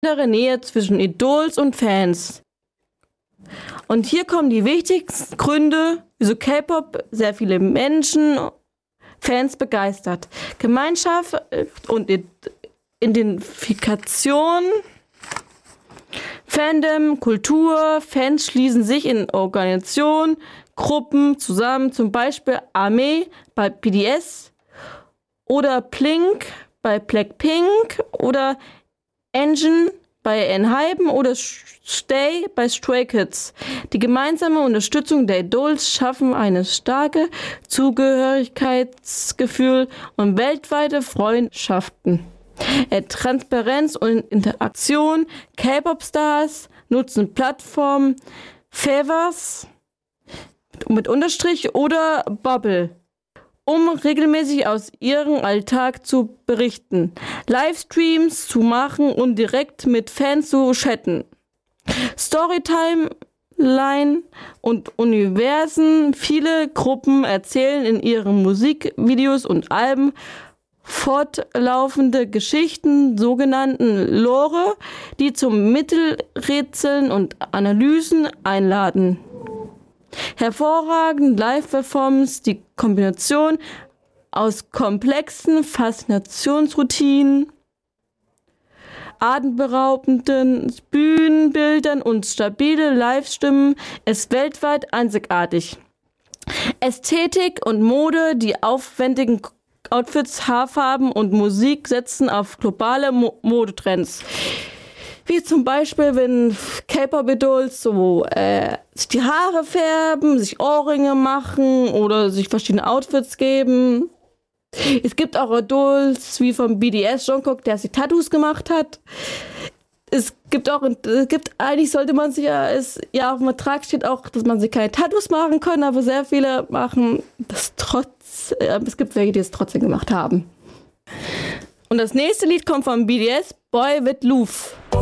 Nähe zwischen Idols und Fans. Und hier kommen die wichtigsten Gründe, wieso K-Pop sehr viele Menschen, Fans begeistert. Gemeinschaft und Identifikation, Fandom, Kultur, Fans schließen sich in Organisationen, Gruppen zusammen, zum Beispiel Army bei BTS oder Blink bei Blackpink oder Engine bei ENHYPEN oder Stay bei Stray Kids. Die gemeinsame Unterstützung der Idols schaffen eine starke Zugehörigkeitsgefühl und weltweite Freundschaften. Transparenz und Interaktion. K-Pop-Stars nutzen Plattformen Favors mit Unterstrich oder Bubble, um regelmäßig aus ihrem Alltag zu berichten, Livestreams zu machen und direkt mit Fans zu chatten. Storytimeline und Universen. Viele Gruppen erzählen in ihren Musikvideos und Alben fortlaufende Geschichten, sogenannten Lore, die zum Mittelrätseln und Analysen einladen. Hervorragend Live-Performance, die Kombination aus komplexen Faszinationsroutinen, atemberaubenden Bühnenbildern und stabile Live-Stimmen ist weltweit einzigartig. Ästhetik und Mode, die aufwendigen Outfits, Haarfarben und Musik setzen auf globale Modetrends. Wie zum Beispiel, wenn K-Pop-Idols so sich die Haare färben, sich Ohrringe machen oder sich verschiedene Outfits geben. Es gibt auch Idols wie vom BTS Jungkook, der sich Tattoos gemacht hat. Eigentlich sollte man sich auf dem Vertrag steht auch, dass man sich keine Tattoos machen kann, aber sehr viele machen das es gibt welche, die es trotzdem gemacht haben. Und das nächste Lied kommt von BTS, Boy with Love.